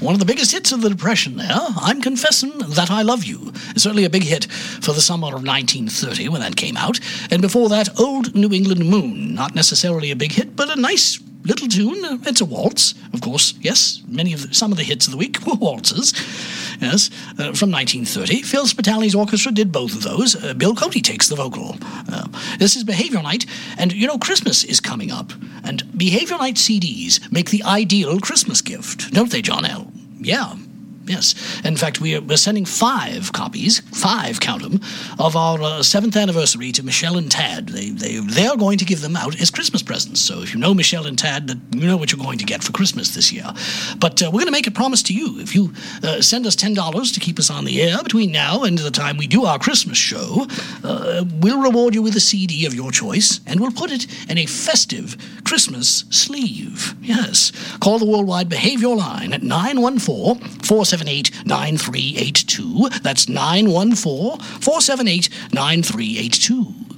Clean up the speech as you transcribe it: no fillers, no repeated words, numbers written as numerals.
one of the biggest hits of the Depression there. I'm Confessing That I Love You. It's certainly a big hit for the summer of 1930 when that came out. And before that, Old New England Moon. Not necessarily a big hit, but a nice little tune. It's a waltz, of course. Yes, some of the hits of the week were waltzes. Yes, from 1930. Phil Spitali's orchestra did both of those. Bill Cote takes the vocal. This is Behavior Night, and you know Christmas is coming up, and Behavior Night CDs make the ideal Christmas gift, don't they, John L.? Yeah. Yes. In fact, we're sending 5 copies, 5, count them, of our 7th anniversary to Michelle and Tad. They are going to give them out as Christmas presents. So if you know Michelle and Tad, you know what you're going to get for Christmas this year. But we're going to make a promise to you. If you send us $10 to keep us on the air between now and the time we do our Christmas show, we'll reward you with a CD of your choice, and we'll put it in a festive Christmas sleeve. Yes. Call the Worldwide Behavior line at 914-478-9382. That's 914-478-9382.